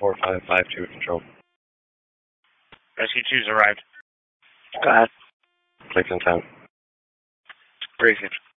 4552 control. Rescue 2's arrived. Go ahead. Place in town. Briefing.